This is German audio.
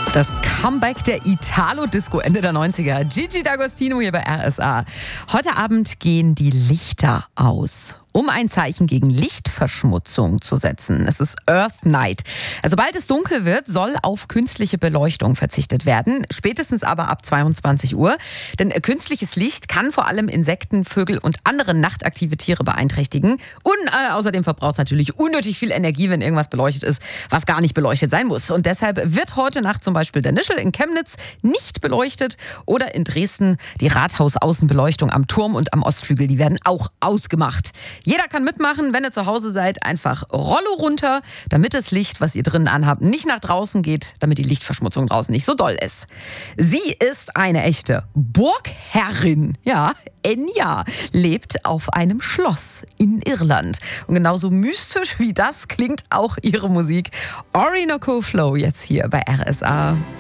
Das Comeback der Italo-Disco Ende der 90er. Gigi D'Agostino hier bei RSA. Heute Abend gehen die Lichter aus, um ein Zeichen gegen Lichtverschmutzung zu setzen. Es ist Earth Night. Also sobald es dunkel wird, soll auf künstliche Beleuchtung verzichtet werden. Spätestens aber ab 22 Uhr. Denn künstliches Licht kann vor allem Insekten, Vögel und andere nachtaktive Tiere beeinträchtigen. Und außerdem verbraucht es natürlich unnötig viel Energie, wenn irgendwas beleuchtet ist, was gar nicht beleuchtet sein muss. Und deshalb wird heute Nacht zum Beispiel der Nischel in Chemnitz nicht beleuchtet. Oder in Dresden die Rathaus-Außenbeleuchtung am Turm und am Ostflügel. Die werden auch ausgemacht. Jeder kann mitmachen, wenn ihr zu Hause seid, einfach Rollo runter, damit das Licht, was ihr drinnen anhabt, nicht nach draußen geht, damit die Lichtverschmutzung draußen nicht so doll ist. Sie ist eine echte Burgherrin. Ja, Enya lebt auf einem Schloss in Irland. Und genauso mystisch wie das klingt auch ihre Musik. Orinoco Flow jetzt hier bei RSA.